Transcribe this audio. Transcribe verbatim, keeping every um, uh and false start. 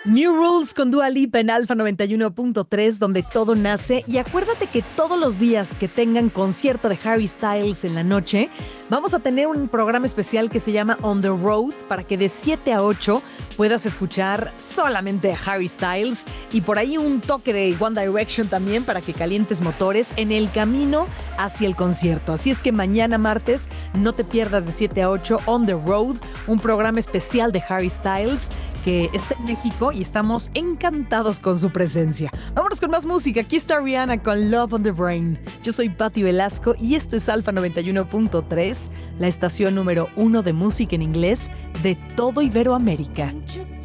New Rules con Dua Lipa en Alfa noventa y uno punto tres, donde todo nace. Y acuérdate que todos los días que tengan concierto de Harry Styles en la noche, vamos a tener un programa especial que se llama On the Road, para que de siete a ocho puedas escuchar solamente a Harry Styles y por ahí un toque de One Direction también para que calientes motores en el camino hacia el concierto. Así es que mañana martes no te pierdas de siete a ocho On the Road, un programa especial de Harry Styles que está en México y estamos encantados con su presencia. Vámonos con más música. Aquí está Rihanna con Love on the Brain. Yo soy Patti Velasco y esto es Alfa noventa y uno punto tres, la estación número uno de música en inglés de todo Iberoamérica.